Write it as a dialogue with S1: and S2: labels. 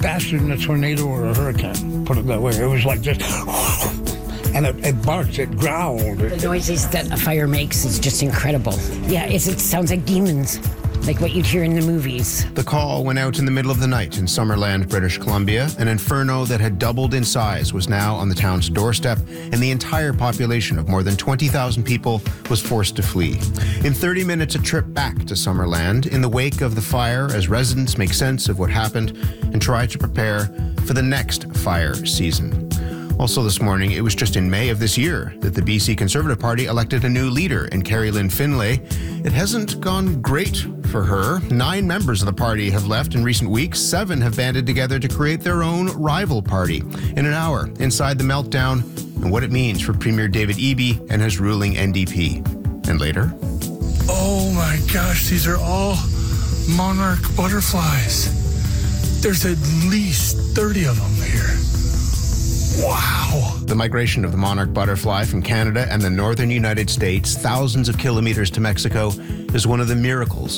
S1: faster than a tornado or a hurricane, put it that way. It was like just, and it barked, it growled.
S2: The noises that a fire makes is just incredible. Yeah, it sounds like demons, like what you'd hear in the movies.
S3: The call went out in the middle of the night in Summerland, British Columbia. An inferno that had doubled in size was now on the town's doorstep, and the entire population of more than 20,000 people was forced to flee. In 30 minutes, a trip back to Summerland in the wake of the fire as residents make sense of what happened and try to prepare for the next fire season. Also this morning, it was just in May of this year that the BC Conservative Party elected a new leader in Carrie Lynn Finlay. It hasn't gone great for her. 9 members of the party have left in recent weeks. 7 have banded together to create their own rival party. In an hour, inside the meltdown and what it means for Premier David Eby and his ruling NDP. And later...
S4: Oh my gosh, these are all monarch butterflies. There's at least 30 of them here. Wow.
S3: The migration of the monarch butterfly from Canada and the northern United States, thousands of kilometers to Mexico, is one of the miracles